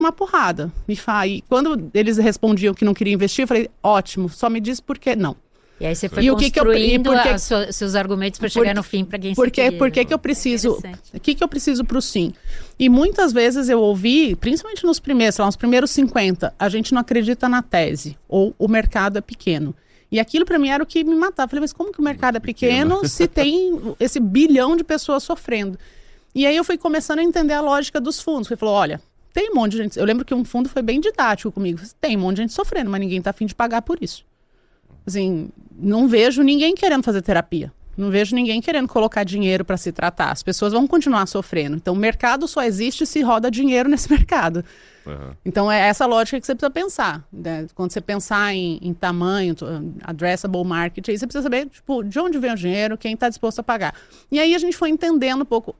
uma porrada. E quando eles respondiam que não queriam investir, eu falei, ótimo, só me diz por que não. E aí você foi construindo seus argumentos para chegar no fim para quem você queria. Por que eu preciso... O que eu preciso para o sim? E muitas vezes eu ouvi, principalmente nos primeiros 50, a gente não acredita na tese, ou o mercado é pequeno. E aquilo para mim era o que me matava. Eu falei, mas como que o mercado é pequeno se tem esse bilhão de pessoas sofrendo? E aí eu fui começando a entender a lógica dos fundos. Ele falou, olha, tem um monte de gente... Eu lembro que um fundo foi bem didático comigo. Tem um monte de gente sofrendo, mas ninguém está a fim de pagar por isso. Assim, não vejo ninguém querendo fazer terapia. Não vejo ninguém querendo colocar dinheiro para se tratar. As pessoas vão continuar sofrendo. Então, o mercado só existe se roda dinheiro nesse mercado. Uhum. Então, é essa lógica que você precisa pensar. Né? Quando você pensar em tamanho, addressable market, aí você precisa saber, tipo, de onde vem o dinheiro, quem está disposto a pagar. E aí a gente foi entendendo um pouco,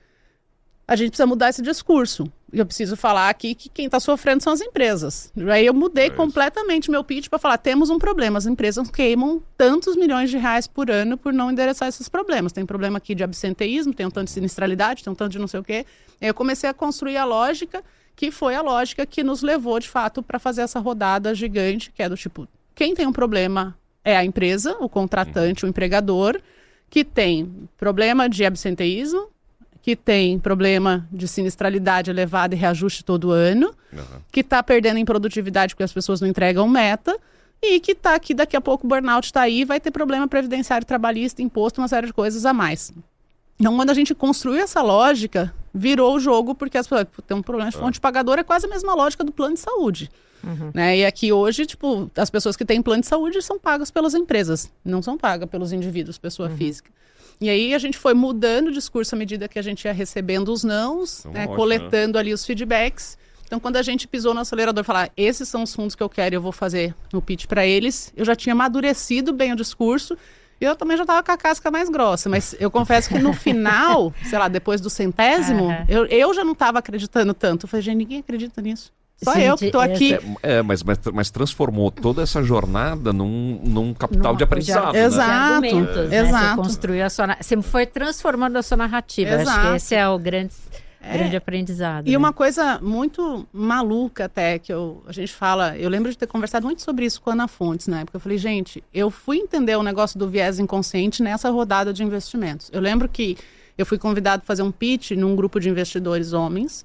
a gente precisa mudar esse discurso. Eu preciso falar aqui que quem está sofrendo são as empresas. Aí eu mudei completamente meu pitch para falar, temos um problema, as empresas queimam tantos milhões de reais por ano por não endereçar esses problemas. Tem problema aqui de absenteísmo, tem um tanto de sinistralidade, tem um tanto de não sei o quê. Aí eu comecei a construir a lógica, que foi a lógica que nos levou, de fato, para fazer essa rodada gigante, que é do tipo, quem tem um problema é a empresa, o contratante, o empregador, que tem problema de absenteísmo, que tem problema de sinistralidade elevada e reajuste todo ano, que está perdendo em produtividade porque as pessoas não entregam meta, e que está aqui, daqui a pouco o burnout está aí, vai ter problema previdenciário, trabalhista, imposto, uma série de coisas a mais. Então, quando a gente construiu essa lógica, virou o jogo, porque as pessoas tem um problema de fonte pagadora, é quase a mesma lógica do plano de saúde. Né? E aqui hoje, tipo, as pessoas que têm plano de saúde são pagas pelas empresas, não são pagas pelos indivíduos, pessoa física. E aí a gente foi mudando o discurso à medida que a gente ia recebendo os nãos, coletando ali os feedbacks. Então, quando a gente pisou no acelerador e falar, esses são os fundos que eu quero e eu vou fazer o pitch para eles, eu já tinha amadurecido bem o discurso e eu também já estava com a casca mais grossa. Mas eu confesso que no final, sei lá, depois do 100º, eu já não estava acreditando tanto. Eu falei, gente, ninguém acredita nisso. Só eu que estou aqui. Mas transformou toda essa jornada num capital de aprendizado. Exato. De argumentos, né? Exato. Você construiu você foi transformando a sua narrativa. Exato. Acho que esse é o grande aprendizado. E né? uma coisa muito maluca até, que a gente fala, eu lembro de ter conversado muito sobre isso com a Ana Fontes na época. Eu falei, gente, eu fui entender o negócio do viés inconsciente nessa rodada de investimentos. Eu lembro que eu fui convidado a fazer um pitch num grupo de investidores homens.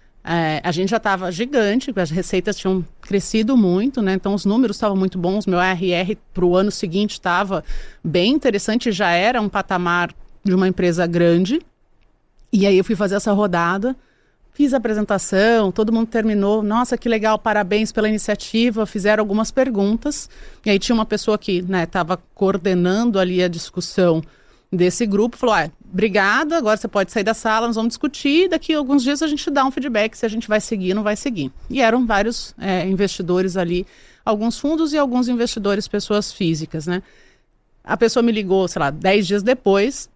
A gente já estava gigante, as receitas tinham crescido muito, né? Então os números estavam muito bons, meu ARR para o ano seguinte estava bem interessante, já era um patamar de uma empresa grande. E aí eu fui fazer essa rodada, fiz a apresentação, todo mundo terminou, nossa, que legal, parabéns pela iniciativa, fizeram algumas perguntas. E aí tinha uma pessoa que estava coordenando ali a discussão desse grupo, falou, obrigada, agora você pode sair da sala, nós vamos discutir, daqui a alguns dias a gente dá um feedback se a gente vai seguir ou não vai seguir. E eram vários investidores ali, alguns fundos e alguns investidores, pessoas físicas, né? A pessoa me ligou, sei lá, 10 dias depois,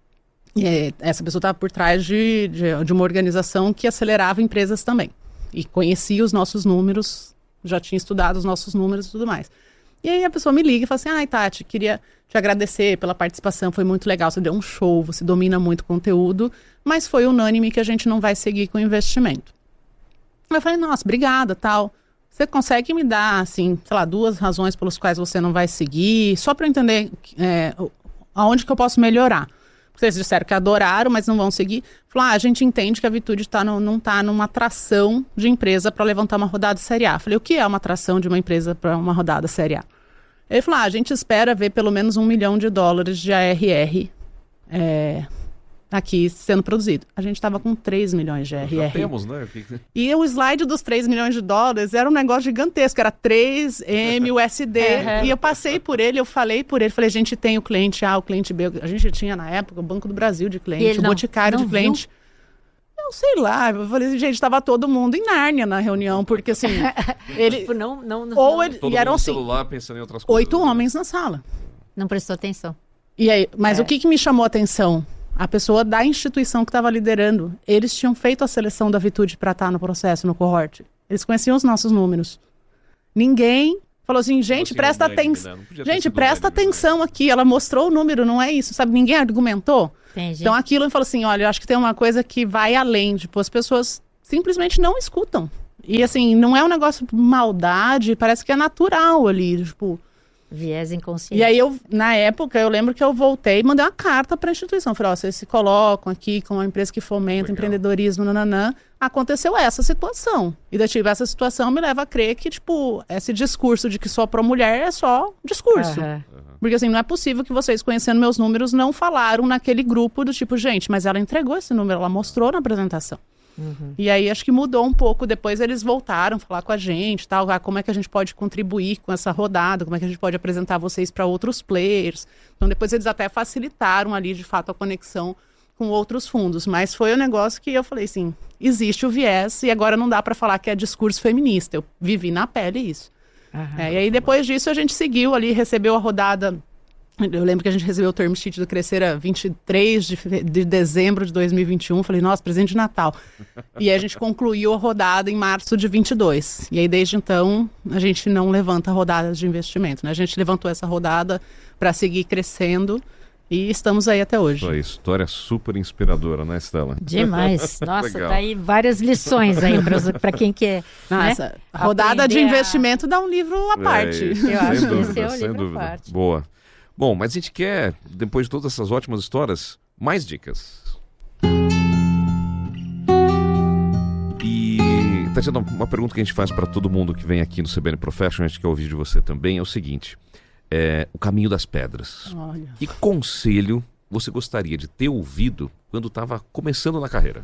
e essa pessoa estava por trás de uma organização que acelerava empresas também. E conhecia os nossos números, já tinha estudado os nossos números e tudo mais. E aí a pessoa me liga e fala assim, Tati, queria te agradecer pela participação, foi muito legal, você deu um show, você domina muito conteúdo, mas foi unânime que a gente não vai seguir com o investimento. Eu falei, nossa, obrigada, tal. Você consegue me dar, assim, sei lá, 2 razões pelas quais você não vai seguir, só para eu entender aonde que eu posso melhorar? Vocês disseram que adoraram, mas não vão seguir. Falaram, a gente entende que a Vitude não está numa atração de empresa para levantar uma rodada Série A. Falei, o que é uma atração de uma empresa para uma rodada Série A? Ele falou, a gente espera ver pelo menos $1 milhão de ARR aqui sendo produzido. A gente estava com 3 milhões de ARR. Já temos, né? E o slide dos $3 milhões era um negócio gigantesco, era 3 MUSD. E eu passei por ele, eu falei por ele, falei, a gente tem o cliente A, o cliente B, a gente tinha na época o Banco do Brasil de cliente, o Boticário de cliente. Viu? Eu sei lá, eu falei, gente, estava todo mundo em Nárnia na reunião, porque assim, ele... Tipo, não. E eram assim, celular pensando em outras coisas. 8 homens na sala. Não prestou atenção. E aí, mas o que me chamou a atenção? A pessoa da instituição que estava liderando, eles tinham feito a seleção da Vitude para estar no processo, no cohort. Eles conheciam os nossos números. Ninguém falou assim, gente, presta atenção. Gente, presta atenção aqui. Ela mostrou o número, não é isso, sabe? Ninguém argumentou. Entendi. Então aquilo falou assim, olha, eu acho que tem uma coisa que vai além. Tipo, as pessoas simplesmente não escutam. E assim, não é um negócio de maldade, parece que é natural ali, tipo... Viés inconsciente. E aí, na época, eu lembro que eu voltei e mandei uma carta para a instituição. Falei, vocês se colocam aqui com uma empresa que fomenta empreendedorismo, nananã. Aconteceu essa situação. E daí, essa situação me leva a crer que, tipo, esse discurso de que só para mulher é só discurso. Porque, assim, não é possível que vocês, conhecendo meus números, não falaram naquele grupo do tipo, gente, mas ela entregou esse número, ela mostrou na apresentação. E aí acho que mudou um pouco, depois eles voltaram a falar com a gente, tal, como é que a gente pode contribuir com essa rodada, como é que a gente pode apresentar vocês para outros players. Então depois eles até facilitaram ali de fato a conexão com outros fundos, mas foi um negócio que eu falei assim, existe o viés e agora não dá para falar que é discurso feminista, eu vivi na pele isso. E aí depois disso a gente seguiu ali, recebeu a rodada. Eu lembro que a gente recebeu o term sheet do Crescera 23 de dezembro de 2021. Falei, nossa, presente de Natal. E aí a gente concluiu a rodada em março de 22. E aí, desde então, a gente não levanta rodadas de investimento, né? A gente levantou essa rodada para seguir crescendo e estamos aí até hoje. Uma história super inspiradora, né, Estela? Demais. Nossa, tá aí várias lições aí para quem quer. Nossa, né? A rodada de investimento dá um livro à parte. Eu acho que esse é o livro à parte. Boa. Bom, mas a gente quer, depois de todas essas ótimas histórias, mais dicas. E, Tatiana, uma pergunta que a gente faz para todo mundo que vem aqui no CBN Professional, a gente quer ouvir de você também, é o seguinte, o caminho das pedras. Olha. Que conselho você gostaria de ter ouvido quando estava começando na carreira?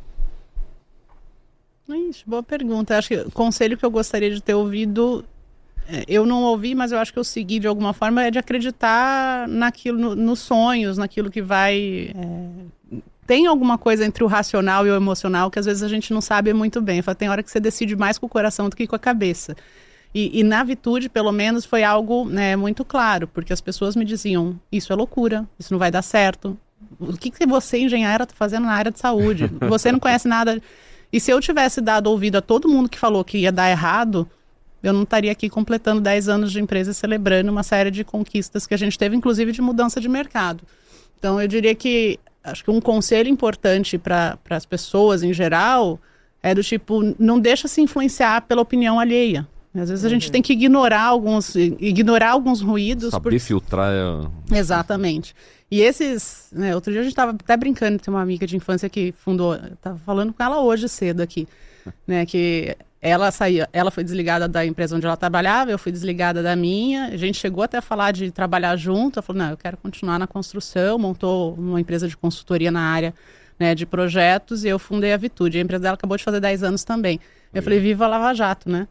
Ixi, boa pergunta. Acho que o conselho que eu gostaria de ter ouvido... Eu não ouvi, mas eu acho que eu segui de alguma forma, é de acreditar naquilo, nos sonhos, naquilo que vai... Tem alguma coisa entre o racional e o emocional que às vezes a gente não sabe muito bem. Tem hora que você decide mais com o coração do que com a cabeça. E na Vitude, pelo menos, foi algo, né, muito claro, porque as pessoas me diziam, isso é loucura, isso não vai dar certo. O que você, engenheira, está fazendo na área de saúde? Você não conhece nada. E se eu tivesse dado ouvido a todo mundo que falou que ia dar errado... eu não estaria aqui completando 10 anos de empresa e celebrando uma série de conquistas que a gente teve, inclusive de mudança de mercado. Então, eu diria que, acho que um conselho importante para as pessoas em geral é do tipo, não deixa se influenciar pela opinião alheia. Às vezes a gente tem que ignorar alguns ruídos. Saber filtrar. Exatamente. E esses, né, outro dia a gente estava até brincando, tem uma amiga de infância que fundou, estava falando com ela hoje cedo aqui, né, que... Ela foi desligada da empresa onde ela trabalhava, eu fui desligada da minha. A gente chegou até a falar de trabalhar junto. Ela falou, não, eu quero continuar na construção. Montou uma empresa de consultoria na área, né, de projetos e eu fundei a Vitude. A empresa dela acabou de fazer 10 anos também. Eu falei, viva a Lava Jato, né?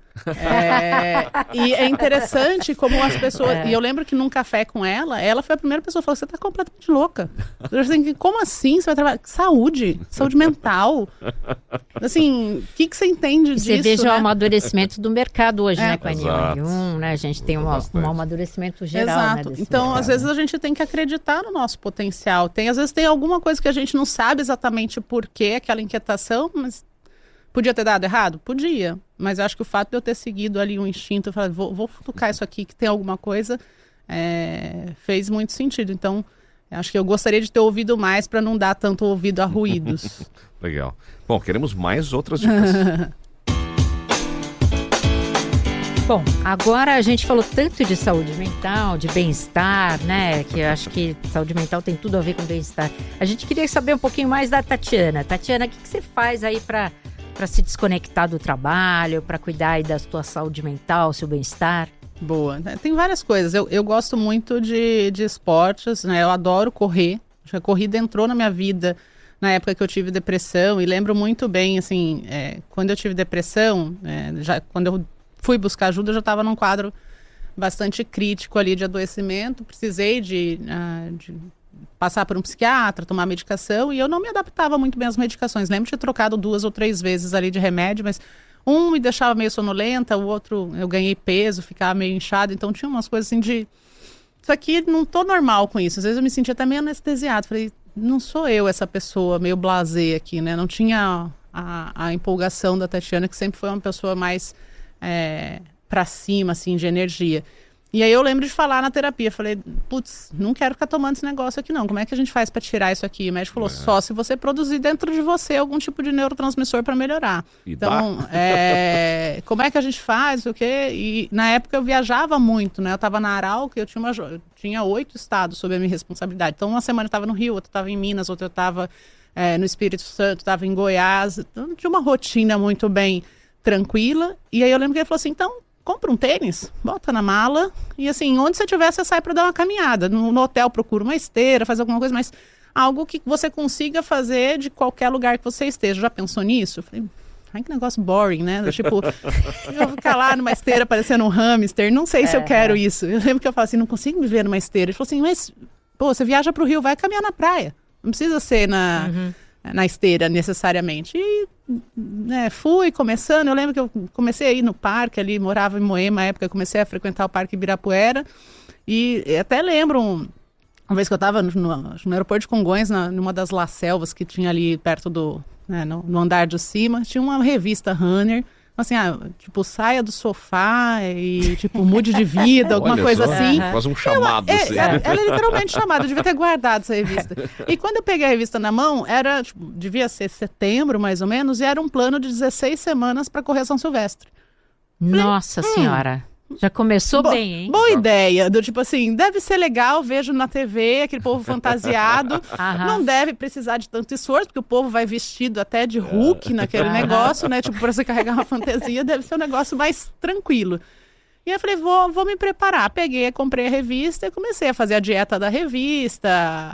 E é interessante como as pessoas... E eu lembro que num café com ela foi a primeira pessoa que falou, você tá completamente louca. Eu falei, como assim você vai trabalhar? Saúde mental. Assim, o que você entende disso? Você veja, né? o amadurecimento do mercado hoje, né? Com a N1, né? A gente tem um amadurecimento geral. Exato. Né, então, mercado. Às vezes a gente tem que acreditar no nosso potencial. Às vezes tem alguma coisa que a gente não sabe exatamente por que aquela inquietação, mas... Podia ter dado errado? Podia. Mas eu acho que o fato de eu ter seguido ali um instinto, eu falei, vou futucar isso aqui, que tem alguma coisa, fez muito sentido. Então, acho que eu gostaria de ter ouvido mais para não dar tanto ouvido a ruídos. Legal. Bom, queremos mais outras dicas. Bom, agora a gente falou tanto de saúde mental, de bem-estar, né? Que eu acho que saúde mental tem tudo a ver com bem-estar. A gente queria saber um pouquinho mais da Tatiana. Tatiana, o que você faz aí para se desconectar do trabalho, para cuidar aí da sua saúde mental, seu bem-estar? Boa. Tem várias coisas. Eu gosto muito de esportes, né? Eu adoro correr. A corrida entrou na minha vida na época que eu tive depressão e lembro muito bem, assim, quando eu tive depressão, quando eu fui buscar ajuda, eu já estava num quadro bastante crítico ali de adoecimento. Precisei de passar por um psiquiatra, tomar medicação, e eu não me adaptava muito bem às medicações. Lembro de ter trocado 2 ou 3 vezes ali de remédio, mas um me deixava meio sonolenta, o outro eu ganhei peso, ficava meio inchado, então tinha umas coisas assim de... Isso aqui, não tô normal com isso. Às vezes eu me sentia até meio anestesiado. Falei, não sou eu essa pessoa meio blasé aqui, né? Não tinha a empolgação da Tatiana, que sempre foi uma pessoa mais pra cima, assim, de energia. E aí eu lembro de falar na terapia, falei, putz, não quero ficar tomando esse negócio aqui não, como é que a gente faz para tirar isso aqui? O médico falou, só se você produzir dentro de você algum tipo de neurotransmissor para melhorar. Então, como é que a gente faz, o quê? E na época eu viajava muito, né? Eu estava na Arauca, eu tinha 8 estados sob a minha responsabilidade. Então uma semana eu estava no Rio, outra estava em Minas, outra eu estava no Espírito Santo, estava em Goiás. Então tinha uma rotina muito bem tranquila. E aí eu lembro que ele falou assim, então, compra um tênis, bota na mala e assim, onde você estiver, você sai para dar uma caminhada. No hotel procura uma esteira, faz alguma coisa, mas algo que você consiga fazer de qualquer lugar que você esteja. Já pensou nisso? Eu falei, ai, que negócio boring, né? Tipo, eu vou ficar lá numa esteira parecendo um hamster, não sei se eu quero isso. Eu lembro que eu falei assim, não consigo me ver numa esteira. Ele falou assim, mas, pô, você viaja pro Rio, vai caminhar na praia. Não precisa ser na esteira necessariamente. E fui começando, eu lembro que eu comecei a ir no parque ali, morava em Moema na época, eu comecei a frequentar o Parque Ibirapuera e até lembro uma vez que eu estava no aeroporto de Congonhas, numa das La Selvas que tinha ali perto no andar de cima, tinha uma revista Runner, assim, tipo, saia do sofá e, tipo, mude de vida, alguma coisa assim. Quase um chamado, assim. Ela é literalmente chamada, eu devia ter guardado essa revista. E quando eu peguei a revista na mão, era, tipo, devia ser setembro, mais ou menos, e era um plano de 16 semanas para correr São Silvestre. Nossa Senhora! Já começou bem, hein? Boa ideia, do tipo assim, deve ser legal, vejo na TV aquele povo fantasiado, não deve precisar de tanto esforço, porque o povo vai vestido até de Hulk naquele negócio, né? Tipo, para você carregar uma fantasia, deve ser um negócio mais tranquilo. E aí eu falei, vou me preparar. Peguei, comprei a revista e comecei a fazer a dieta da revista,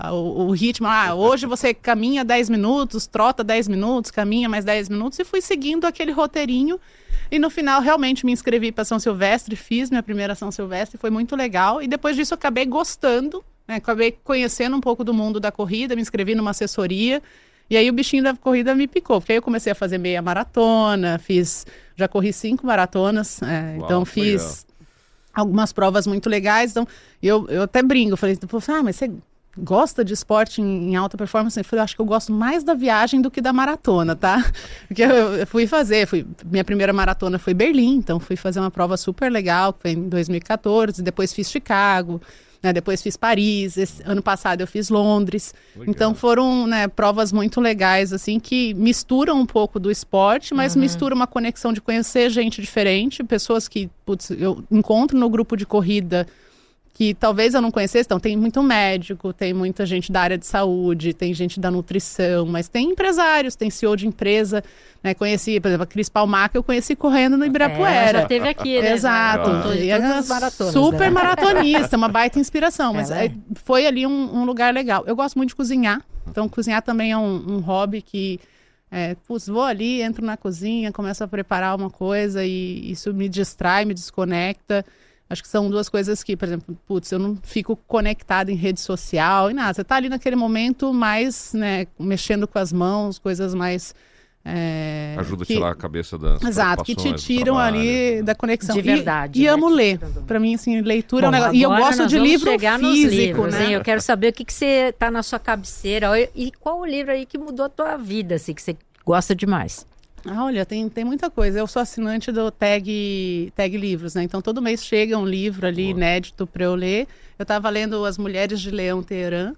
o ritmo. Hoje você caminha 10 minutos, trota 10 minutos, caminha mais 10 minutos, e fui seguindo aquele roteirinho. E no final, realmente, me inscrevi para São Silvestre, fiz minha primeira São Silvestre, foi muito legal. E depois disso, eu acabei gostando, né? Acabei conhecendo um pouco do mundo da corrida, me inscrevi numa assessoria. E aí o bichinho da corrida me picou, porque aí eu comecei a fazer meia maratona, já corri 5 maratonas, então fiz algumas provas muito legais. Então, eu até brinco, falei, mas você gosta de esporte em alta performance? Eu falei, acho que eu gosto mais da viagem do que da maratona, tá? Porque eu minha primeira maratona foi Berlim, então fui fazer uma prova super legal, que foi em 2014, depois fiz Chicago, né, depois fiz Paris, ano passado eu fiz Londres. Legal. Então foram, né, provas muito legais, assim, que misturam um pouco do esporte, mas misturam uma conexão de conhecer gente diferente, pessoas que, eu encontro no grupo de corrida que talvez eu não conhecesse. Então tem muito médico, tem muita gente da área de saúde, tem gente da nutrição, mas tem empresários, tem CEO de empresa, né? Conheci, por exemplo, a Cris Palmaca, eu conheci correndo no Ibirapuera. Já teve aqui, né? Exato. E maratonas, super maratonista, uma baita inspiração, mas foi ali um lugar legal. Eu gosto muito de cozinhar, então cozinhar também é um hobby que vou ali, entro na cozinha, começo a preparar uma coisa e isso me distrai, me desconecta. Acho que são duas coisas que, por exemplo, eu não fico conectada em rede social e nada. Você está ali naquele momento mais, né, mexendo com as mãos, coisas mais... ajuda a tirar a cabeça das Exato, que te tiram ali da conexão. De verdade. E amo ler. Para mim, assim, leitura é um negócio... E eu gosto de livro físico, livros, né? Hein? Eu quero saber o que você tá na sua cabeceira. E qual o livro aí que mudou a tua vida, assim, que você gosta demais? Olha, tem muita coisa. Eu sou assinante do Tag Livros, né? Então todo mês chega um livro ali inédito para eu ler. Eu estava lendo As Mulheres de Leão Teherã,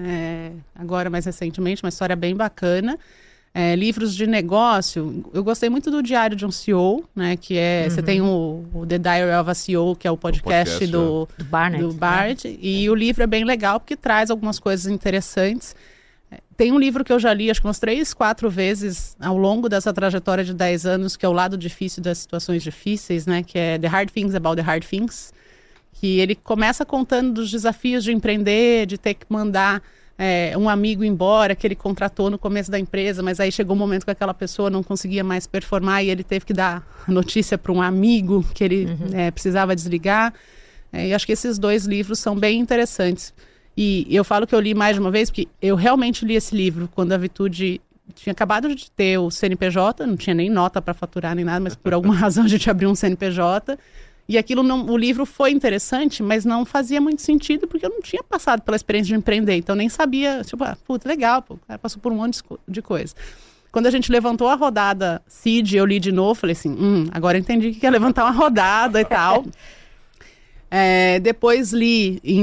agora mais recentemente, uma história bem bacana. Livros de negócio, eu gostei muito do Diário de um CEO, né? Que você tem o The Diary of a CEO, que é o podcast do Bart, né? E o livro é bem legal porque traz algumas coisas interessantes. Tem um livro que eu já li, acho que umas 3, 4 vezes ao longo dessa trajetória de 10 anos, que é O Lado Difícil das Situações Difíceis, né? Que é The Hard Things About the Hard Things. Que ele começa contando dos desafios de empreender, de ter que mandar um amigo embora, que ele contratou no começo da empresa, mas aí chegou um momento que aquela pessoa não conseguia mais performar e ele teve que dar a notícia para um amigo que ele precisava desligar. E acho que esses 2 livros são bem interessantes. E eu falo que eu li mais de uma vez, porque eu realmente li esse livro quando a Vitude tinha acabado de ter o CNPJ, não tinha nem nota para faturar nem nada, mas por alguma razão a gente abriu um CNPJ. E aquilo o livro foi interessante, mas não fazia muito sentido, porque eu não tinha passado pela experiência de empreender. Então nem sabia, legal, o cara passou por um monte de coisa. Quando a gente levantou a rodada Seed, eu li de novo, falei assim, agora eu entendi o que é levantar uma rodada e tal. Depois li em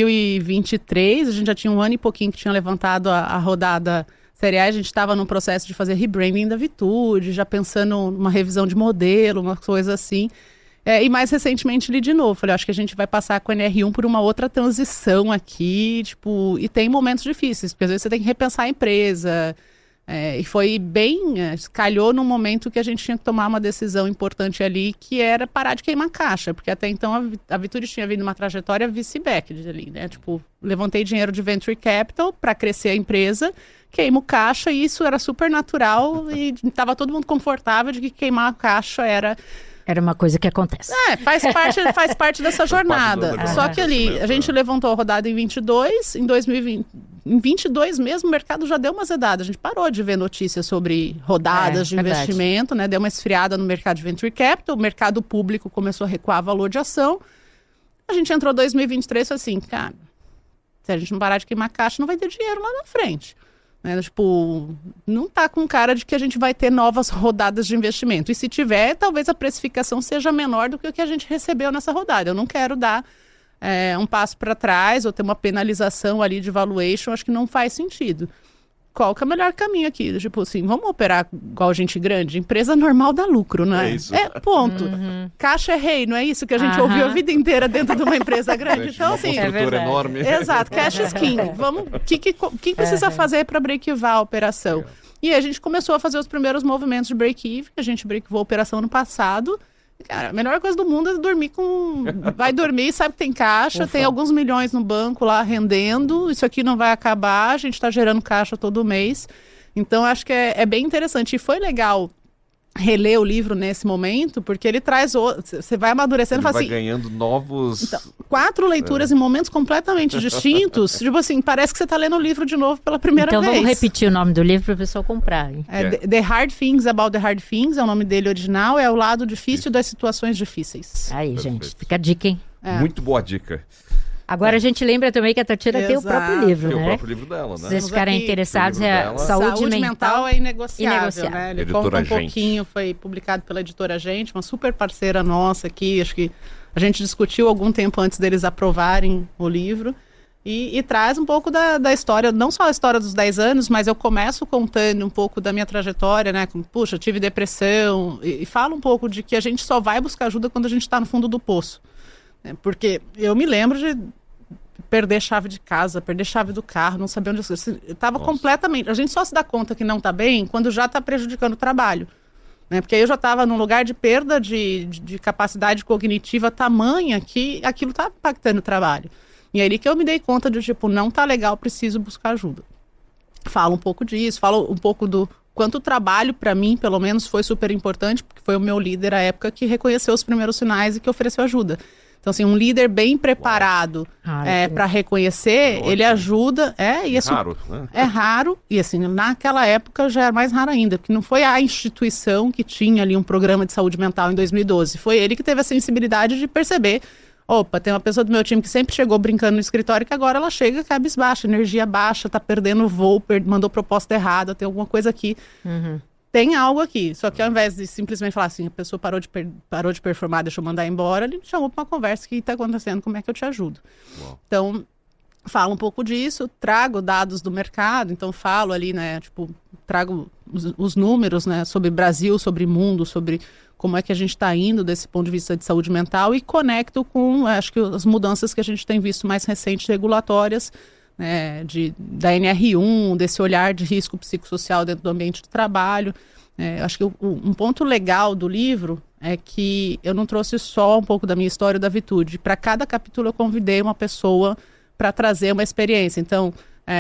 2023, a gente já tinha um ano e pouquinho que tinha levantado a rodada Série A, a gente estava no processo de fazer rebranding da Vitude, já pensando numa revisão de modelo, uma coisa assim. E mais recentemente li de novo, falei, acho que a gente vai passar com a NR1 por uma outra transição aqui, tipo, e tem momentos difíceis, porque às vezes você tem que repensar a empresa, e foi bem, calhou num momento que a gente tinha que tomar uma decisão importante ali, que era parar de queimar caixa, porque até então a Vitude tinha vindo uma trajetória vice-back ali, né, tipo, levantei dinheiro de Venture Capital para crescer a empresa, queimo caixa, e isso era super natural, e estava todo mundo confortável de que queimar a caixa era uma coisa que acontece. Faz parte dessa jornada. Só que ali, a gente levantou a rodada em 22, em 2020, em 22 mesmo, o mercado já deu uma azedada. A gente parou de ver notícias sobre rodadas de investimento, né? Deu uma esfriada no mercado de Venture Capital, o mercado público começou a recuar valor de ação. A gente entrou em 2023 e falou assim, cara, se a gente não parar de queimar caixa, não vai ter dinheiro lá na frente. Tipo, não tá com cara de que a gente vai ter novas rodadas de investimento. E se tiver, talvez a precificação seja menor do que o que a gente recebeu nessa rodada. Eu não quero dar um passo para trás ou ter uma penalização ali de valuation, acho que não faz sentido. Qual que é o melhor caminho aqui? Tipo assim, vamos operar igual gente grande? Empresa normal dá lucro, né? É isso. Ponto. Caixa é rei, não é isso que a gente ouviu a vida inteira dentro de uma empresa grande? Então, assim... Uma construtora enorme. Exato, cash is king. O que precisa fazer para break-even a operação? E a gente começou a fazer os primeiros movimentos de break-even, a gente break-evou a operação no passado. Cara, a melhor coisa do mundo é dormir com... Vai dormir, sabe que tem caixa, tem alguns milhões no banco lá rendendo, isso aqui não vai acabar, a gente está gerando caixa todo mês. Então, acho que é bem interessante. E foi legal reler o livro nesse momento, porque ele traz... Você vai amadurecendo e fala assim... vai ganhando novos... Então, 4 leituras em momentos completamente distintos. Tipo assim, parece que você está lendo o livro de novo pela primeira vez. Então vamos repetir o nome do livro para o pessoal comprar. Hein? The Hard Things About the Hard Things, é o nome dele original, é o lado difícil das situações difíceis. Aí, gente, fica a dica, hein? Muito boa dica. Agora a gente lembra também que a Tatiana tem o próprio livro, tem né? o próprio livro dela, né? Se vocês ficarem interessados, Saúde Mental é inegociável, né? Ele Editora conta um pouquinho, foi publicado pela Editora Gente, uma super parceira nossa aqui, acho que a gente discutiu algum tempo antes deles aprovarem o livro, e traz um pouco da história, não só a história dos 10 anos, mas eu começo contando um pouco da minha trajetória, né? Puxa, tive depressão, e falo um pouco de que a gente só vai buscar ajuda quando a gente está no fundo do poço. Porque eu me lembro de perder chave de casa, perder chave do carro, não saber onde eu estava completamente... A gente só se dá conta que não está bem quando já está prejudicando o trabalho. Né? Porque aí eu já estava num lugar de perda de capacidade cognitiva tamanha que aquilo está impactando o trabalho. E é aí que eu me dei conta de, tipo, não está legal, preciso buscar ajuda. Falo um pouco disso, falo um pouco do quanto o trabalho, para mim, pelo menos, foi super importante, porque foi o meu líder à época que reconheceu os primeiros sinais e que ofereceu ajuda. Então, assim, um líder bem preparado para reconhecer, ele ajuda. E assim, raro, né? É raro, e assim, naquela época já era mais raro ainda, porque não foi a instituição que tinha ali um programa de saúde mental em 2012. Foi ele que teve a sensibilidade de perceber, opa, tem uma pessoa do meu time que sempre chegou brincando no escritório, que agora ela chega cabisbaixa, energia baixa, tá perdendo o voo, mandou proposta errada, tem alguma coisa aqui. Tem algo aqui, só que ao invés de simplesmente falar assim, a pessoa parou de performar, deixa eu mandar embora, ele me chamou para uma conversa, o que está acontecendo, como é que eu te ajudo? Uau. Então, falo um pouco disso, trago dados do mercado, então falo ali, né, tipo, trago os números, né, sobre Brasil, sobre mundo, sobre como é que a gente está indo desse ponto de vista de saúde mental e conecto com, acho que as mudanças que a gente tem visto mais recentes regulatórias, né, da NR1, desse olhar de risco psicossocial dentro do ambiente de trabalho. Acho que um ponto legal do livro é que eu não trouxe só um pouco da minha história da Vitude. Para cada capítulo eu convidei uma pessoa para trazer uma experiência. Então,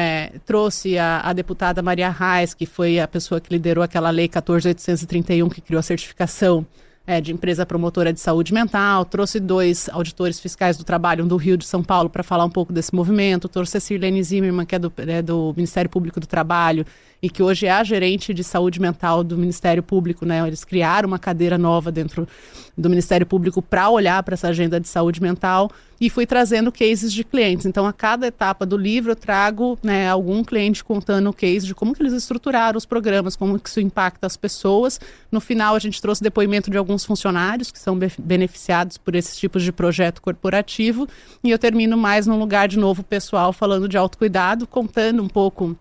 trouxe a deputada Maria Reis, que foi a pessoa que liderou aquela lei 14.831, que criou a certificação de empresa promotora de saúde mental, trouxe 2 auditores fiscais do trabalho, um do Rio de São Paulo, para falar um pouco desse movimento, trouxe a Sirlene Zimmermann, que é do Ministério Público do Trabalho, e que hoje é a gerente de saúde mental do Ministério Público, né? Eles criaram uma cadeira nova dentro do Ministério Público para olhar para essa agenda de saúde mental, e fui trazendo cases de clientes. Então, a cada etapa do livro eu trago, né, algum cliente contando o case de como que eles estruturaram os programas, como que isso impacta as pessoas. No final, a gente trouxe depoimento de alguns os funcionários que são beneficiados por esses tipos de projeto corporativo, e eu termino mais num lugar de novo pessoal, falando de autocuidado, contando um pouco,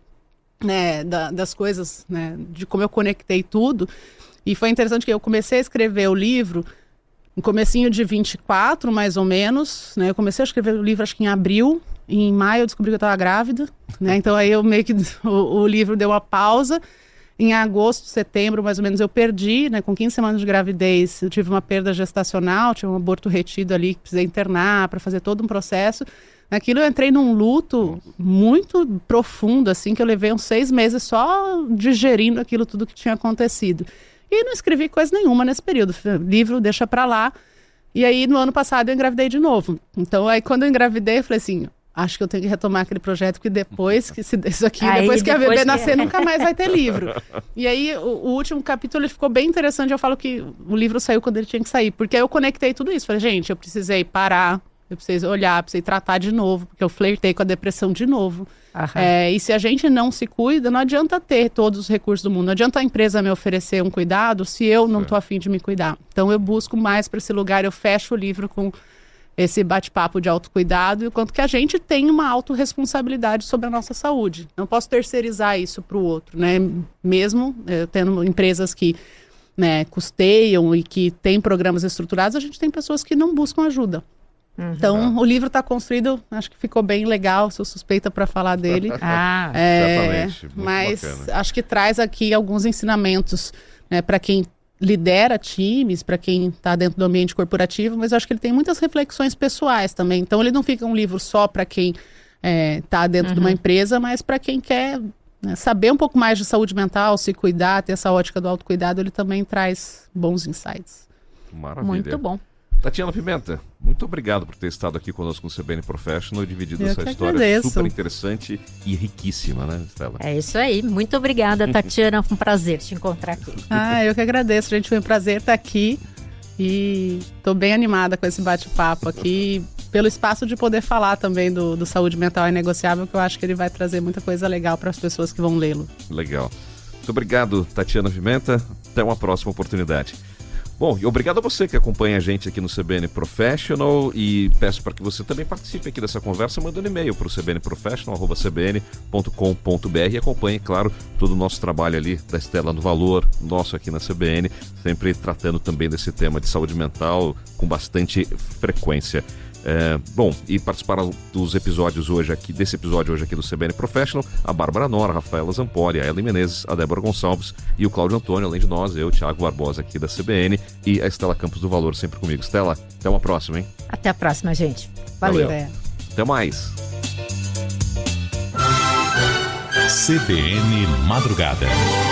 né, das coisas, né, de como eu conectei tudo. E foi interessante que eu comecei a escrever o livro no comecinho de 24, mais ou menos, né? Eu comecei a escrever o livro acho que em abril, e em maio eu descobri que eu estava grávida, né? Então aí eu meio que o livro deu uma pausa. Em agosto, setembro, mais ou menos, eu perdi, né? Com 15 semanas de gravidez, eu tive uma perda gestacional, tive um aborto retido ali, que precisei internar para fazer todo um processo. Naquilo eu entrei num luto muito profundo, assim, que eu levei uns 6 meses só digerindo aquilo tudo que tinha acontecido. E não escrevi coisa nenhuma nesse período. Livro, deixa pra lá. E aí, no ano passado, eu engravidei de novo. Então, aí, quando eu engravidei, eu falei assim, acho que eu tenho que retomar aquele projeto, porque depois que isso aqui, depois que a bebê nascer, nunca mais vai ter livro. E aí, o último capítulo, ele ficou bem interessante. Eu falo que o livro saiu quando ele tinha que sair. Porque aí eu conectei tudo isso. Falei, gente, eu precisei parar, eu precisei olhar, precisei tratar de novo, porque eu flertei com a depressão de novo. E se a gente não se cuida, não adianta ter todos os recursos do mundo, não adianta a empresa me oferecer um cuidado se eu não estou afim de me cuidar. Então eu busco mais para esse lugar, eu fecho o livro com esse bate-papo de autocuidado e o quanto que a gente tem uma autorresponsabilidade sobre a nossa saúde. Não posso terceirizar isso para o outro, né? Mesmo tendo empresas que, né, custeiam e que têm programas estruturados, a gente tem pessoas que não buscam ajuda. Então, o livro está construído, acho que ficou bem legal, sou suspeita para falar dele. Certamente, muito mas bacana. acho que traz aqui alguns ensinamentos, né, para quem lidera times, para quem está dentro do ambiente corporativo, mas acho que ele tem muitas reflexões pessoais também. Então, ele não fica um livro só para quem está dentro de uma empresa, mas para quem quer, né, saber um pouco mais de saúde mental, se cuidar, ter essa ótica do autocuidado, ele também traz bons insights. Maravilha. Muito bom. Tatiana Pimenta, muito obrigado por ter estado aqui conosco no CBN Professional e dividido essa história agradeço. super interessante e riquíssima, né, Stella? É isso aí. Muito obrigada, Tatiana. Foi um prazer te encontrar aqui. Eu que agradeço, gente. Foi um prazer estar aqui e estou bem animada com esse bate-papo aqui, pelo espaço de poder falar também do Saúde Mental Inegociável, que eu acho que ele vai trazer muita coisa legal para as pessoas que vão lê-lo. Legal. Muito obrigado, Tatiana Pimenta. Até uma próxima oportunidade. Bom, e obrigado a você que acompanha a gente aqui no CBN Professional e peço para que você também participe aqui dessa conversa mandando e-mail para o cbnprofessional@cbn.com.br e acompanhe, claro, todo o nosso trabalho ali da Stella no Valor, nosso aqui na CBN, sempre tratando também desse tema de saúde mental com bastante frequência. Bom, e participaram dos episódios desse episódio hoje aqui do CBN Professional, a Bárbara Nora, a Rafaela Zampori, a Ellen Menezes, a Débora Gonçalves e o Cláudio Antônio, além de nós, eu, Thiago Barbosa aqui da CBN e a Stella Campos do Valor sempre comigo. Stella, até uma próxima, hein? Até a próxima, gente. Valeu. Até mais. CBN Madrugada.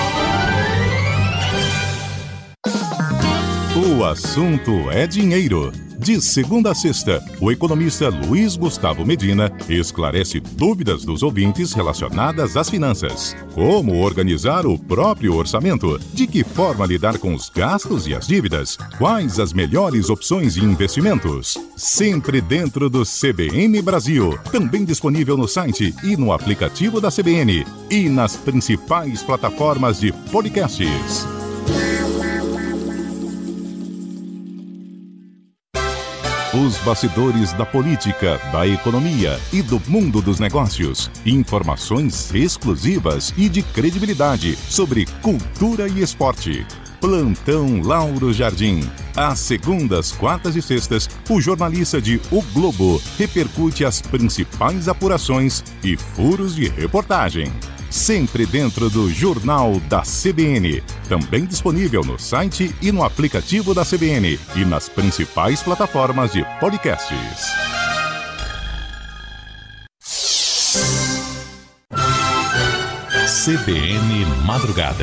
O assunto é dinheiro. De segunda a sexta, o economista Luiz Gustavo Medina esclarece dúvidas dos ouvintes relacionadas às finanças. Como organizar o próprio orçamento? De que forma lidar com os gastos e as dívidas? Quais as melhores opções de investimentos? Sempre dentro do CBN Brasil. Também disponível no site e no aplicativo da CBN. E nas principais plataformas de podcasts. Os bastidores da política, da economia e do mundo dos negócios. Informações exclusivas e de credibilidade sobre cultura e esporte. Plantão Lauro Jardim. Às segundas, quartas e sextas, o jornalista de O Globo repercute as principais apurações e furos de reportagem. Sempre dentro do Jornal da CBN. Também disponível no site e no aplicativo da CBN e nas principais plataformas de podcasts. CBN Madrugada.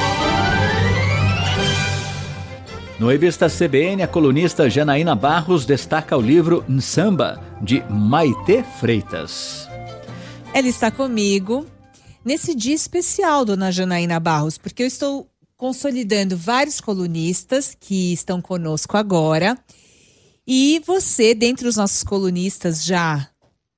No Revista CBN, a colunista Janaína Barros destaca o livro Nsamba, de Maitê Freitas. Ela está comigo nesse dia especial, dona Janaína Barros, porque eu estou consolidando vários colunistas que estão conosco agora. E você, dentre os nossos colunistas já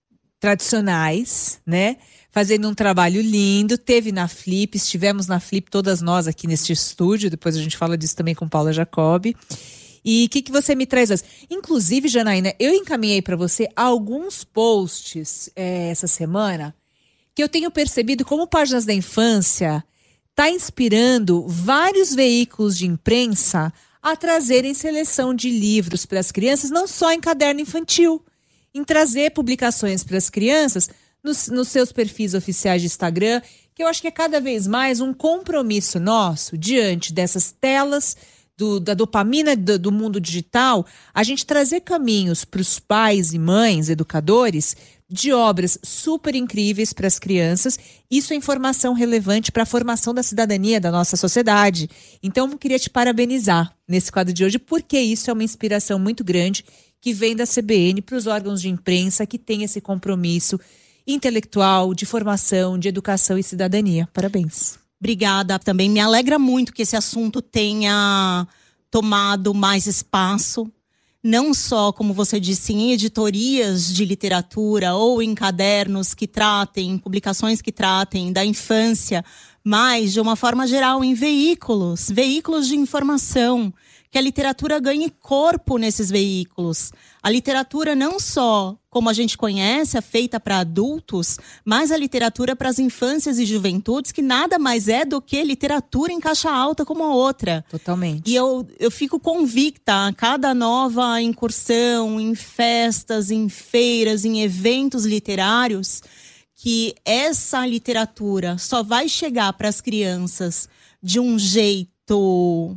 tradicionais, né? Fazendo um trabalho lindo. Teve na Flip, estivemos na Flip, todas nós aqui neste estúdio. Depois a gente fala disso também com Paula Jacobi. E o que você me traz? Inclusive, Janaína, eu encaminhei para você alguns posts essa semana que eu tenho percebido como Páginas da Infância está inspirando vários veículos de imprensa a trazerem seleção de livros para as crianças, não só em caderno infantil, em trazer publicações para as crianças nos seus perfis oficiais de Instagram, que eu acho que é cada vez mais um compromisso nosso diante dessas telas, da dopamina do mundo digital, a gente trazer caminhos para os pais e mães, educadores, de obras super incríveis para as crianças. Isso é informação relevante para a formação da cidadania da nossa sociedade. Então, eu queria te parabenizar nesse quadro de hoje, porque isso é uma inspiração muito grande que vem da CBN para os órgãos de imprensa que têm esse compromisso intelectual, de formação, de educação e cidadania. Parabéns. Obrigada. Também me alegra muito que esse assunto tenha tomado mais espaço, não só, como você disse, em editorias de literatura ou em cadernos que tratem, publicações que tratem da infância, mas, de uma forma geral, em veículos de informação, que a literatura ganhe corpo nesses veículos. A literatura não só, como a gente conhece, é feita para adultos, mas a literatura para as infâncias e juventudes, que nada mais é do que literatura em caixa alta como a outra. Totalmente. E eu fico convicta a cada nova incursão em festas, em feiras, em eventos literários, que essa literatura só vai chegar para as crianças de um jeito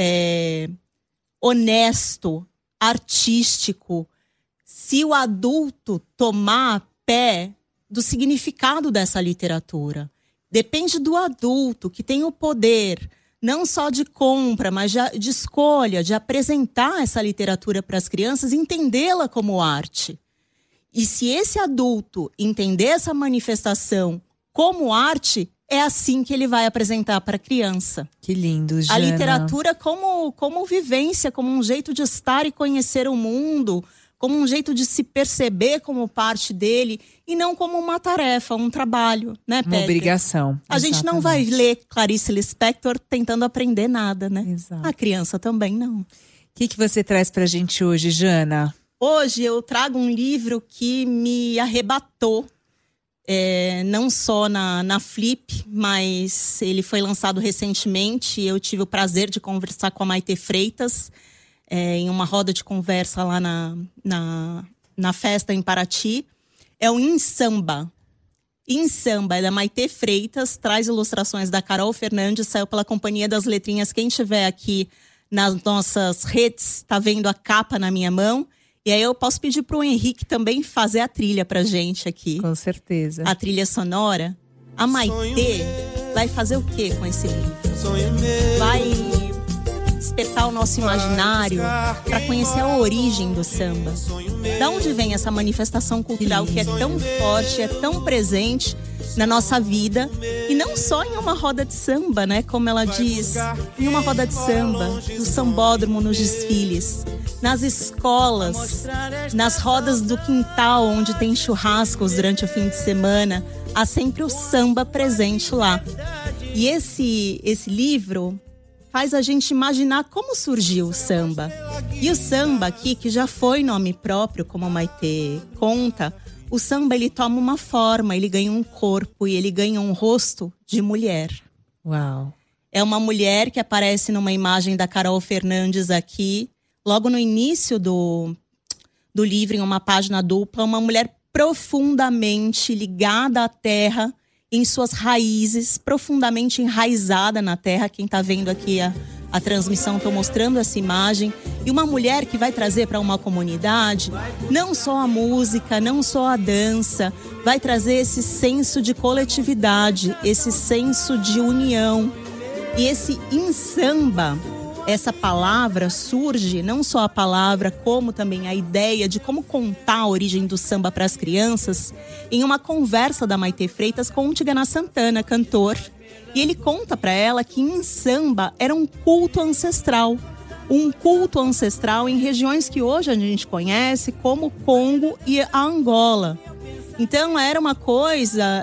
honesto, artístico, se o adulto tomar pé do significado dessa literatura. Depende do adulto, que tem o poder, não só de compra, mas de escolha, de apresentar essa literatura para as crianças, entendê-la como arte. E se esse adulto entender essa manifestação como arte, é assim que ele vai apresentar para a criança. Que lindo, Jana. A literatura como vivência, como um jeito de estar e conhecer o mundo, como um jeito de se perceber como parte dele, e não como uma tarefa, um trabalho, né, Petra? Uma obrigação. A gente não vai ler Clarice Lispector tentando aprender nada, né? Exato. A criança também não. O que você traz pra gente hoje, Jana? Hoje eu trago um livro que me arrebatou. Não só na Flip, mas ele foi lançado recentemente. Eu tive o prazer de conversar com a Maite Freitas em uma roda de conversa lá na festa em Paraty. É o Em Samba. Em Samba, é da Maite Freitas, traz ilustrações da Carol Fernandes, saiu pela Companhia das Letrinhas. Quem estiver aqui nas nossas redes, tá vendo a capa na minha mão. E aí eu posso pedir pro Henrique também fazer a trilha pra gente aqui. Com certeza. A trilha sonora. A Maite vai fazer o quê com esse livro? Vai despertar o nosso imaginário para conhecer a origem do samba. Da onde vem essa manifestação cultural que é tão forte, é tão presente na nossa vida, e não só em uma roda de samba, né? Como ela diz, em uma roda de samba, no sambódromo, nos desfiles, nas escolas, nas rodas do quintal, onde tem churrascos durante o fim de semana, há sempre o samba presente lá. E esse livro faz a gente imaginar como surgiu o samba. E o samba aqui, que já foi nome próprio, como a Maite conta, o samba, ele toma uma forma, ele ganha um corpo e ele ganha um rosto de mulher. Uau! É uma mulher que aparece numa imagem da Carol Fernandes aqui, logo no início do livro, em uma página dupla, uma mulher profundamente ligada à terra, em suas raízes, profundamente enraizada na terra. Quem está vendo aqui a transmissão, estou mostrando essa imagem. E uma mulher que vai trazer para uma comunidade não só a música, não só a dança, vai trazer esse senso de coletividade, esse senso de união. E esse Em Samba, essa palavra surge, não só a palavra, como também a ideia de como contar a origem do samba para as crianças, em uma conversa da Maite Freitas com o Tigana Santana, cantor. E ele conta para ela que em samba era um culto ancestral. Um culto ancestral em regiões que hoje a gente conhece como Congo e a Angola. Então era uma coisa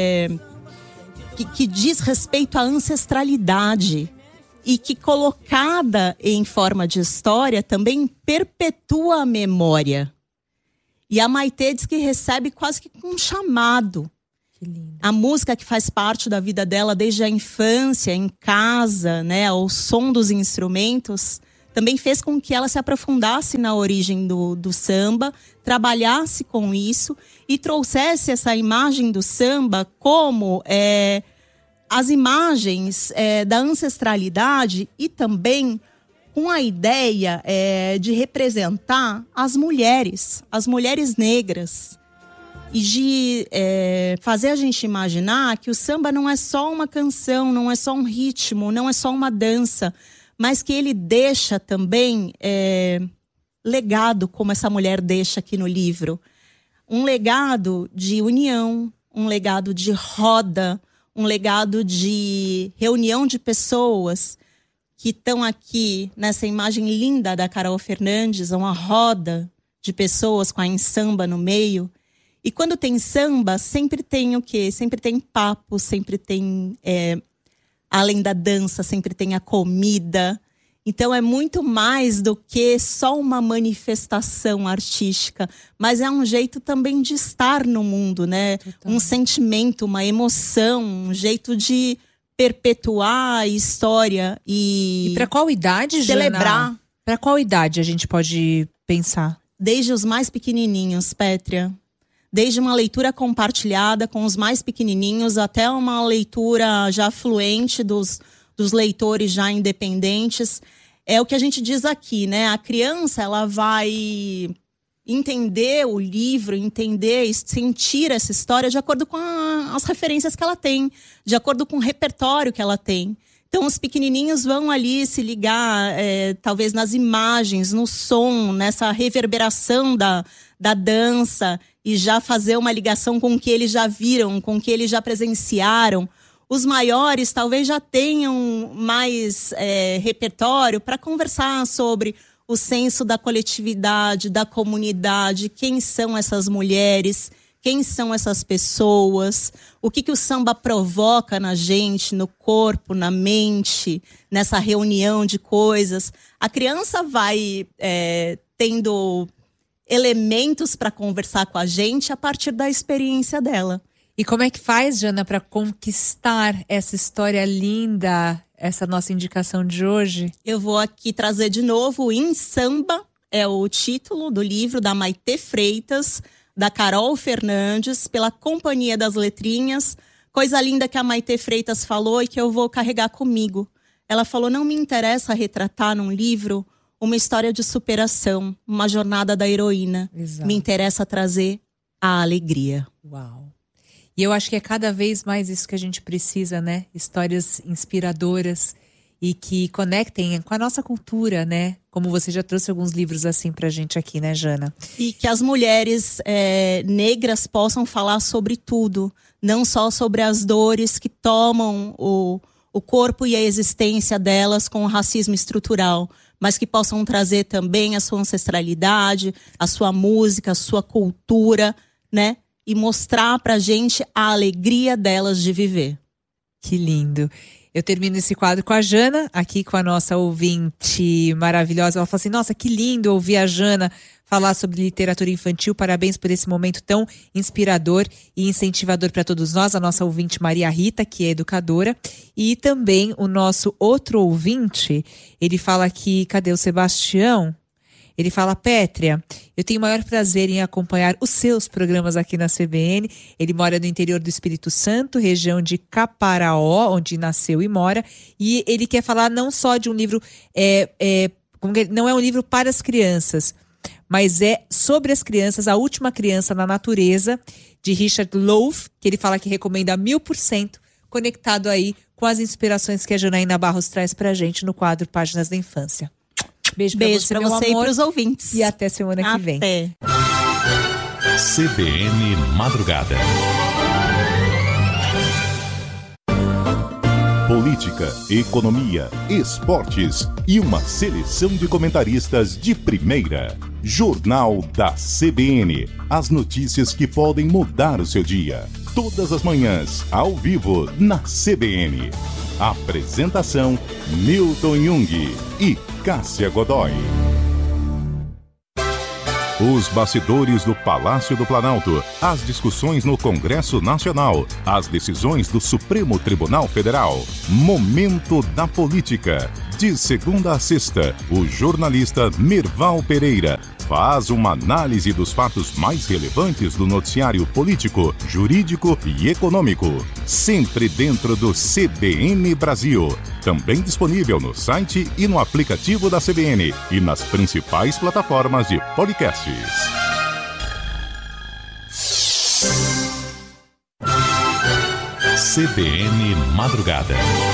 que diz respeito à ancestralidade e que, colocada em forma de história, também perpetua a memória. E a Maitê diz que recebe quase que um chamado. Que lindo. A música que faz parte da vida dela desde a infância, em casa, né, ao som dos instrumentos, também fez com que ela se aprofundasse na origem do samba, trabalhasse com isso e trouxesse essa imagem do samba como as imagens da ancestralidade e também com a ideia de representar as mulheres negras. E de fazer a gente imaginar que o samba não é só uma canção, não é só um ritmo, não é só uma dança, mas que ele deixa também legado, como essa mulher deixa aqui no livro. Um legado de união, um legado de roda, um legado de reunião de pessoas que estão aqui nessa imagem linda da Carol Fernandes, uma roda de pessoas com a samba no meio. E quando tem samba, sempre tem o quê? Sempre tem papo, sempre tem, além da dança, sempre tem a comida. Então é muito mais do que só uma manifestação artística, mas é um jeito também de estar no mundo, né? Total. Um sentimento, uma emoção, um jeito de perpetuar a história e para qual idade, celebrar. Para qual idade a gente pode pensar? Desde os mais pequenininhos, Pétria. Desde uma leitura compartilhada com os mais pequenininhos até uma leitura já fluente dos leitores já independentes. É o que a gente diz aqui, né? A criança, ela vai entender o livro, entender e sentir essa história de acordo com as referências que ela tem, de acordo com o repertório que ela tem. Então, os pequenininhos vão ali se ligar, talvez nas imagens, no som, nessa reverberação da dança e já fazer uma ligação com o que eles já viram, com o que eles já presenciaram. Os maiores talvez já tenham mais repertório para conversar sobre o senso da coletividade, da comunidade, quem são essas mulheres, quem são essas pessoas, o que o samba provoca na gente, no corpo, na mente, nessa reunião de coisas. A criança vai tendo elementos para conversar com a gente a partir da experiência dela. E como é que faz, Jana, para conquistar essa história linda, essa nossa indicação de hoje? Eu vou aqui trazer de novo Em Samba, é o título do livro da Maitê Freitas, da Carol Fernandes, pela Companhia das Letrinhas. Coisa linda que a Maitê Freitas falou e que eu vou carregar comigo. Ela falou, não me interessa retratar num livro uma história de superação, uma jornada da heroína. Exato. Me interessa trazer a alegria. Uau! E eu acho que é cada vez mais isso que a gente precisa, né? Histórias inspiradoras e que conectem com a nossa cultura, né? Como você já trouxe alguns livros assim pra gente aqui, né, Jana? E que as mulheres negras possam falar sobre tudo, não só sobre as dores que tomam o corpo e a existência delas com o racismo estrutural, mas que possam trazer também a sua ancestralidade, a sua música, a sua cultura, né? E mostrar pra gente a alegria delas de viver. Que lindo. Eu termino esse quadro com a Jana, aqui com a nossa ouvinte maravilhosa. Ela fala assim, nossa, que lindo ouvir a Jana falar sobre literatura infantil. Parabéns por esse momento tão inspirador e incentivador para todos nós. A nossa ouvinte Maria Rita, que é educadora. E também o nosso outro ouvinte, ele fala aqui, cadê o Sebastião? Ele fala, Pétria, eu tenho o maior prazer em acompanhar os seus programas aqui na CBN. Ele mora no interior do Espírito Santo, região de Caparaó, onde nasceu e mora. E ele quer falar não só de um livro, não é um livro para as crianças, mas é sobre as crianças, A Última Criança na Natureza, de Richard Louv, que ele fala que recomenda 1000%, conectado aí com as inspirações que a Janaína Barros traz pra gente no quadro Páginas da Infância. Beijo pra você e pros ouvintes. E até semana que vem. Até. CBN Madrugada. política, economia, esportes e uma seleção de comentaristas de primeira. Jornal da CBN. As notícias que podem mudar o seu dia. Todas as manhãs, ao vivo, na CBN. Apresentação: Milton Jung e Cássia Godoy. Os bastidores do Palácio do Planalto, as discussões no Congresso Nacional, as decisões do Supremo Tribunal Federal. Momento da Política. De segunda a sexta, o jornalista Merval Pereira faz uma análise dos fatos mais relevantes do noticiário político, jurídico e econômico. Sempre dentro do CBN Brasil. Também disponível no site e no aplicativo da CBN e nas principais plataformas de podcasts. CBN Madrugada.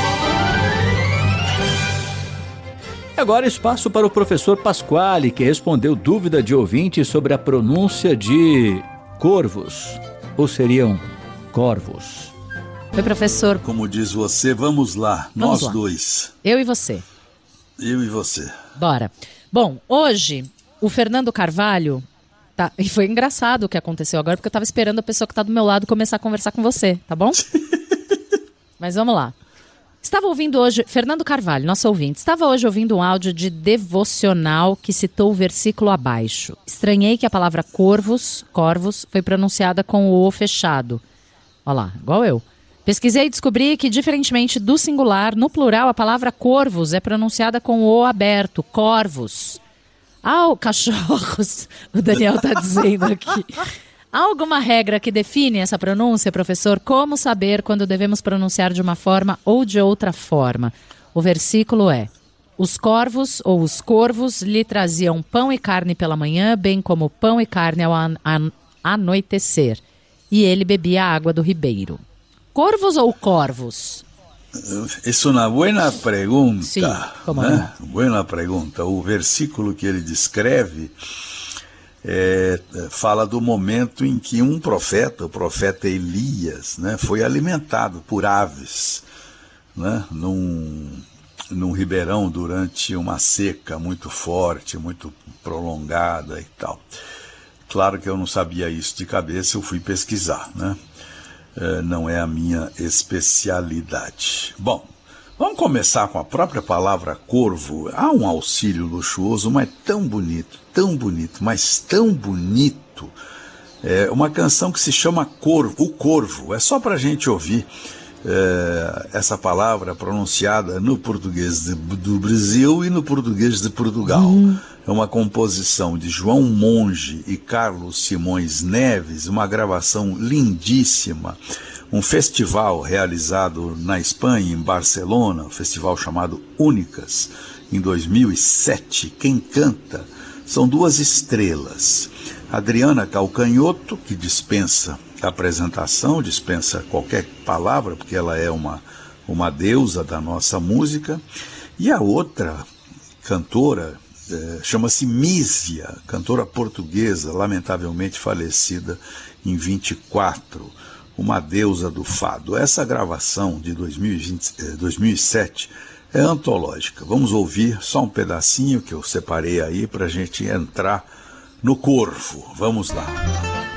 Agora espaço para o professor Pasquale, que respondeu dúvida de ouvinte sobre a pronúncia de corvos, ou seriam corvos. Oi, professor. Como diz você, vamos lá, nós dois. Eu e você. Eu e você. Bora. Bom, hoje o Fernando Carvalho, e foi engraçado o que aconteceu agora, porque eu estava esperando a pessoa que está do meu lado começar a conversar com você, tá bom? Mas vamos lá. Estava ouvindo hoje, Fernando Carvalho, nosso ouvinte, estava hoje ouvindo um áudio de devocional que citou o versículo abaixo. Estranhei que a palavra corvos, foi pronunciada com o O fechado. Olha lá, igual eu. Pesquisei e descobri que, diferentemente do singular, no plural a palavra corvos é pronunciada com o O aberto, corvos. Cachorros, o Daniel está dizendo aqui. Há alguma regra que define essa pronúncia, professor? Como saber quando devemos pronunciar de uma forma ou de outra forma? O versículo é: os corvos ou os corvos lhe traziam pão e carne pela manhã, bem como pão e carne ao anoitecer. E ele bebia a água do ribeiro. Corvos ou corvos? Isso é uma boa pergunta. Sim, como né? Boa pergunta. O versículo que ele descreve fala do momento em que um profeta, o profeta Elias, né, foi alimentado por aves, né, num ribeirão durante uma seca muito forte, muito prolongada e tal. Claro que eu não sabia isso de cabeça, eu fui pesquisar, né? Não é a minha especialidade. Bom, vamos começar com a própria palavra corvo. Há um auxílio luxuoso, mas tão bonito, mas tão bonito. É uma canção que se chama O Corvo. É só para a gente ouvir essa palavra pronunciada no português do Brasil e no português de Portugal. É uma composição de João Monge e Carlos Simões Neves, uma gravação lindíssima. Um festival realizado na Espanha, em Barcelona, um festival chamado Únicas, em 2007. Quem canta são duas estrelas. Adriana Calcanhoto, que dispensa apresentação, dispensa qualquer palavra, porque ela é uma deusa da nossa música. E a outra cantora chama-se Mísia, cantora portuguesa, lamentavelmente falecida em 24, uma deusa do fado. Essa gravação de 2007 é antológica. Vamos ouvir só um pedacinho que eu separei aí para a gente entrar no Corvo. Vamos lá.